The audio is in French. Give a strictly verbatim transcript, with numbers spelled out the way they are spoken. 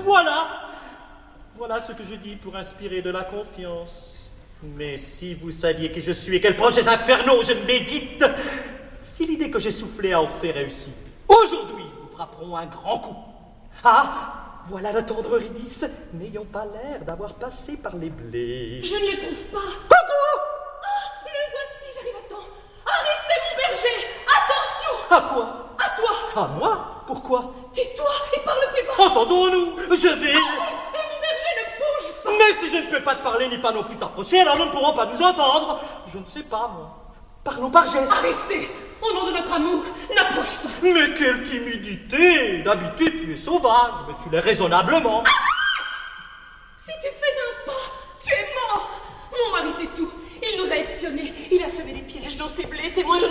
Voilà. Voilà ce que je dis pour inspirer de la confiance. Mais si vous saviez qui je suis et quels projets infernaux je médite, si l'idée que j'ai soufflée à Orphée réussit, aujourd'hui nous frapperons un grand coup. Ah, voilà la tendre Eurydice, n'ayant pas l'air d'avoir passé par les blés. Je ne le trouve pas. Coucou! Ah, le voici, j'arrive à temps. Arrêtez mon berger! Attention! À quoi? À toi! À moi? Pourquoi? Tais-toi et parle plus bas! Entendons-nous! Je vais... Arrêtez mon berger, ne bouge pas! Mais si je ne peux pas te parler ni pas non plus t'approcher, alors nous ne pourrons pas nous entendre. Je ne sais pas, moi. Parlons par geste. Arrêtez! Au nom de notre amour, n'approche pas! Mais quelle timidité! D'habitude, tu es sauvage, mais tu l'es raisonnablement. Si tu fais un pas, tu es mort! Mon mari sait tout. Il nous a espionnés. Il a semé des pièges dans ses blés, témoin de